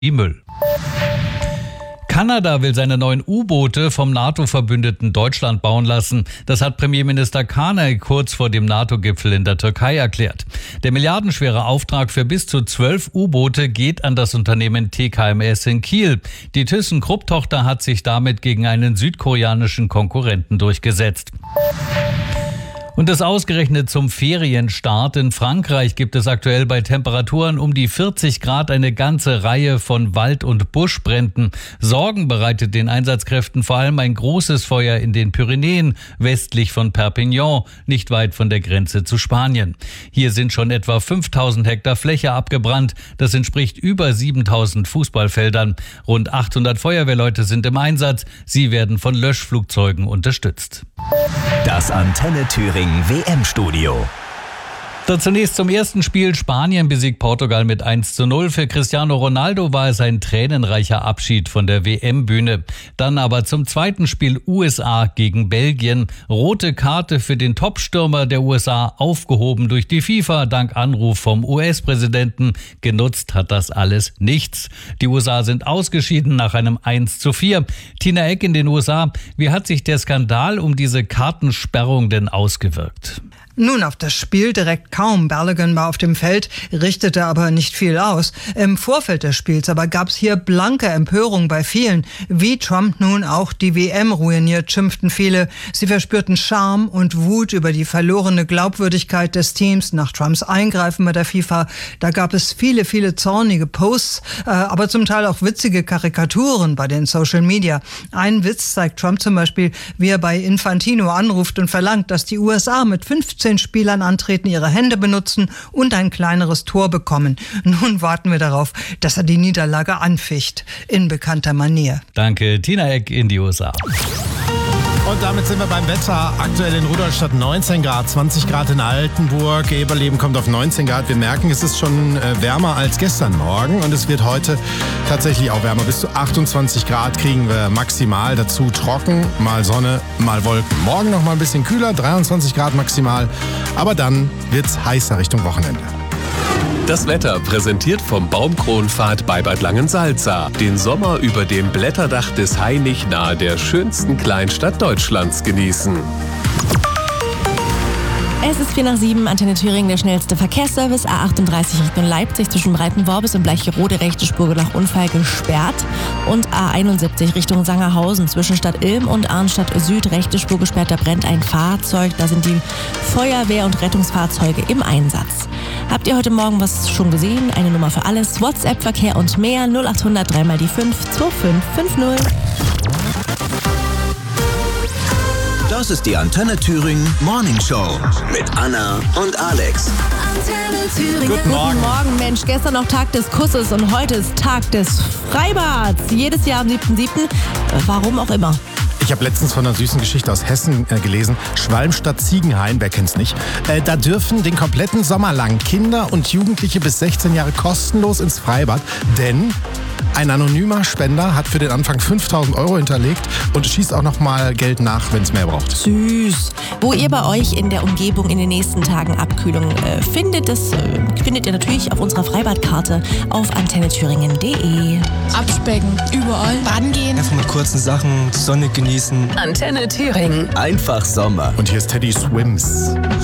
Müll. Kanada will seine neuen U-Boote vom NATO-Verbündeten Deutschland bauen lassen. Das hat Premierminister Karnay kurz vor dem NATO-Gipfel in der Türkei erklärt. Der milliardenschwere Auftrag für bis zu 12 U-Boote geht an das Unternehmen TKMS in Kiel. Die ThyssenKrupp-Tochter hat sich damit gegen einen südkoreanischen Konkurrenten durchgesetzt. Und das ausgerechnet zum Ferienstart in Frankreich gibt es aktuell bei Temperaturen um die 40 Grad eine ganze Reihe von Wald- und Buschbränden. Sorgen bereitet den Einsatzkräften vor allem ein großes Feuer in den Pyrenäen, westlich von Perpignan, nicht weit von der Grenze zu Spanien. Hier sind schon etwa 5000 Hektar Fläche abgebrannt. Das entspricht über 7000 Fußballfeldern. Rund 800 Feuerwehrleute sind im Einsatz. Sie werden von Löschflugzeugen unterstützt. Das Antenne Thüringen WM-Studio. Dann zunächst zum ersten Spiel. Spanien besiegt Portugal mit 1:0. Für Cristiano Ronaldo war es ein tränenreicher Abschied von der WM-Bühne. Dann aber zum zweiten Spiel USA gegen Belgien. Rote Karte für den Topstürmer der USA, aufgehoben durch die FIFA, dank Anruf vom US-Präsidenten. Genutzt hat das alles nichts. Die USA sind ausgeschieden nach einem 1:4. Tina Eck in den USA. Wie hat sich der Skandal um diese Kartensperrung denn ausgewirkt? Nun, auf das Spiel direkt kaum. Balogun war auf dem Feld, richtete aber nicht viel aus. Im Vorfeld des Spiels aber gab es hier blanke Empörung bei vielen. Wie Trump nun auch die WM ruiniert, schimpften viele. Sie verspürten Scham und Wut über die verlorene Glaubwürdigkeit des Teams nach Trumps Eingreifen bei der FIFA. Da gab es viele, viele zornige Posts, aber zum Teil auch witzige Karikaturen bei den Social Media. Ein Witz zeigt Trump zum Beispiel, wie er bei Infantino anruft und verlangt, dass die USA mit 15 Spielern antreten, ihre Hände benutzen und ein kleineres Tor bekommen. Nun warten wir darauf, dass er die Niederlage anficht, in bekannter Manier. Danke, Tina Eck in die USA. Und damit sind wir beim Wetter. Aktuell in Rudolstadt 19 Grad, 20 Grad in Altenburg. Eberleben kommt auf 19 Grad. Wir merken, es ist schon wärmer als gestern Morgen. Und es wird heute tatsächlich auch wärmer. Bis zu 28 Grad kriegen wir maximal. Dazu trocken, mal Sonne, mal Wolken. Morgen noch mal ein bisschen kühler, 23 Grad maximal. Aber dann wird's heißer Richtung Wochenende. Das Wetter präsentiert vom Baumkronpfad bei Bad Langensalza. Den Sommer über dem Blätterdach des Hainich nahe der schönsten Kleinstadt Deutschlands genießen. Es ist 6:45, Antenne Thüringen, der schnellste Verkehrsservice. A38 Richtung Leipzig zwischen Breitenworbis und Bleicherode, rechte Spur nach Unfall gesperrt. Und A71 Richtung Sangerhausen zwischen Stadt Ilm und Arnstadt Süd, rechte Spur gesperrt. Da brennt ein Fahrzeug. Da sind die Feuerwehr- und Rettungsfahrzeuge im Einsatz. Habt ihr heute Morgen was schon gesehen? Eine Nummer für alles. WhatsApp, Verkehr und mehr. 0800 3 mal die 5 2550. Das ist die Antenne Thüringen Morning Show mit Anna und Alex. Antenne Thüringen. Guten Morgen. Guten Morgen, Mensch. Gestern noch Tag des Kusses und heute ist Tag des Freibads. Jedes Jahr am 7.7. Warum auch immer. Ich habe letztens von einer süßen Geschichte aus Hessen gelesen. Schwalmstadt-Ziegenhain, wer kennt's nicht? Da dürfen den kompletten Sommer lang Kinder und Jugendliche bis 16 Jahre kostenlos ins Freibad, denn ein anonymer Spender hat für den Anfang 5.000 € hinterlegt und schießt auch noch mal Geld nach, wenn es mehr braucht. Süß. Wo ihr bei euch in der Umgebung in den nächsten Tagen Abkühlung findet, das findet ihr natürlich auf unserer Freibadkarte auf antennethüringen.de. Abspecken, überall. Baden gehen. Einfach mit kurzen Sachen, die Sonne genießen. Antenne Thüringen. Einfach Sommer. Und hier ist Teddy Swims.